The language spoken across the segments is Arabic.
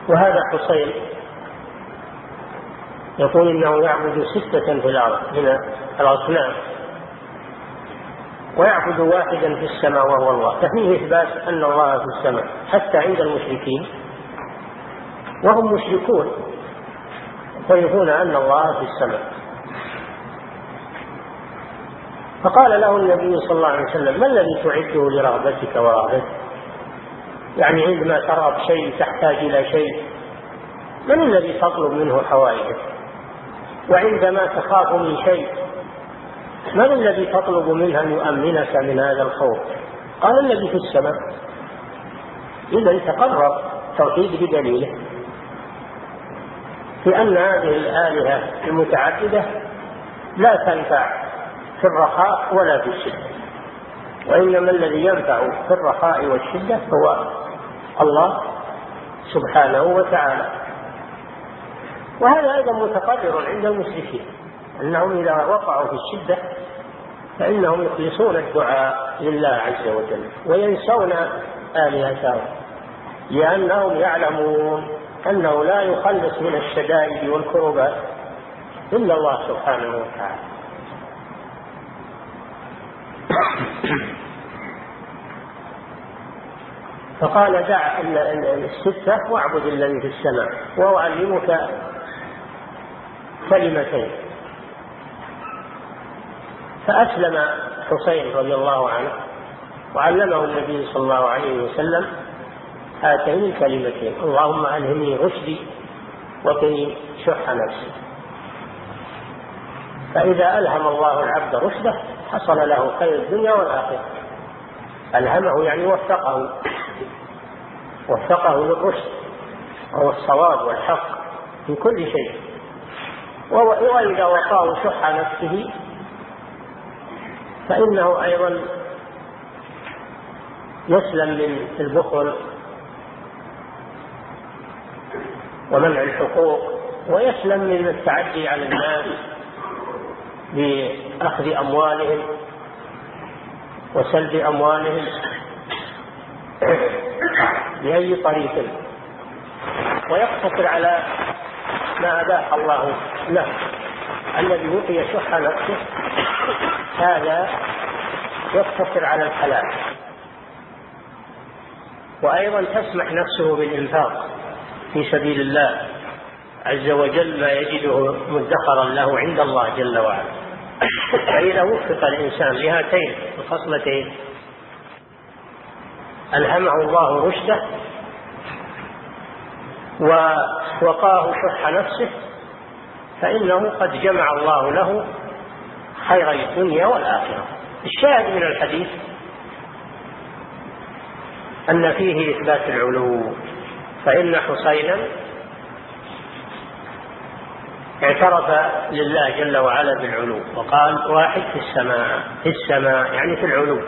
وهذا حسين يقول إنه يعبد 6 في الأرض من الأصنام ويعبد واحدا في السماء وهو الله، ففيه إثبات أن الله في السماء حتى عند المشركين، وهم مشركون يقولون أن الله في السماء. فقال له النبي صلى الله عليه وسلم: ما الذي تعده لرغبتك ورغبتك؟ يعني عندما ترغب شيء تحتاج إلى شيء، من الذي تطلب منه حوائجك؟ وعندما تخاف من شيء، من الذي تطلب منه أن يؤمنك من هذا الخوف؟ قال: الذي في السماء. إذا تقرر توحيد بدليله في أن هذه الآلهة المتعددة لا تنفع في الرخاء ولا في الشدة، وإنما الذي ينفع في الرخاء والشدة هو الله سبحانه وتعالى. وهذا أيضا متقرر عند المشركين، أنهم إذا وقعوا في الشدة فإنهم يخلصون الدعاء لله عز وجل وينسون آلهتهم، لأنهم يعلمون أنه لا يخلص من الشدائد والكربات إلا الله سبحانه وتعالى. فقال: دع 6 واعبد الذي في السماء وأعلمك كلمتين. فأسلم حسين رضي الله عنه وعلمه النبي صلى الله عليه وسلم هاتين الكلمتين: اللهم ألهمني رشدي وقني شح نفسي. فإذا ألهم الله العبد رشده حصل له خير الدنيا والآخرة. ألهمه يعني وفقه للرشد وهو الصواب والحق في كل شيء. وإذا وقاه شح نفسه فإنه أيضا يسلم من البخل ومنع الحقوق، ويسلم من التعدي على الناس بأخذ أموالهم وسلب أموالهم بأي طريق، ويقتصر على ما أباح الله له. الذي وقي شح نفسه هذا يقتصر على الحلال، وأيضا تسمح نفسه بالإنفاق في سبيل الله عز وجل ما يجده مدخرا له عند الله جل وعلا. فإذا وفق الإنسان لهاتين الخصلتين ألهمه الله رشده ووقاه شح نفسه فإنه قد جمع الله له خير الدنيا والآخرة. الشاهد من الحديث أن فيه إثبات العلو، فإن حسينا اعترف لله جل وعلا بالعلو وقال: واحد في السماء يعني في العلو،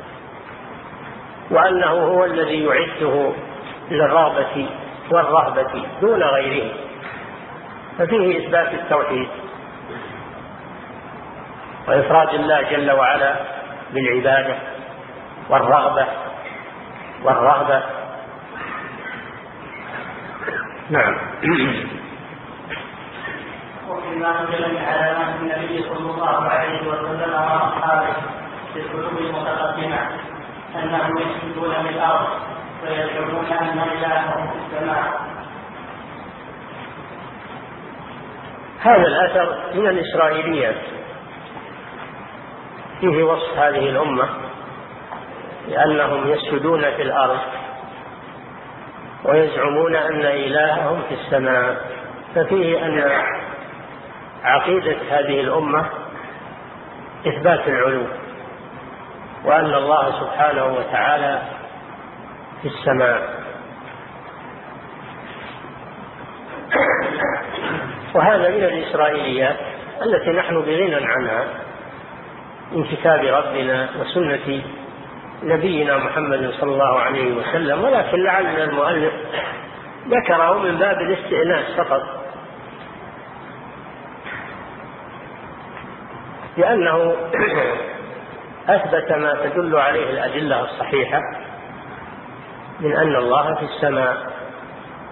وأنه هو الذي يعده للرغبة والرهبة دون غيره. ففيه إثبات التوحيد وإفراد الله جل وعلا بالعبادة والرغبة والرهبة. نعم. وفيما أنزل من علامات النبي صلى الله عليه وسلم وأصحابه في الكتب المتقدمة أنهم يسجدون بالأرض ويزعمون أن إلههم في السماء. هذا الأثر من الإسرائيليات فيه وصف هذه الأمة لأنهم يسجدون في الأرض ويزعمون أن إلههم في السماء. ففيه أن عقيدة هذه الأمة إثبات العلو، وأن الله سبحانه وتعالى في السماء. وهذا من الإسرائيليات التي نحن بغنى عنها من كتاب ربنا وسنة نبينا محمد صلى الله عليه وسلم، ولكن لعل المؤلف ذكره من باب الاستئناس فقط، لأنه أثبت ما تدل عليه الأدلة الصحيحة من أن الله في السماء.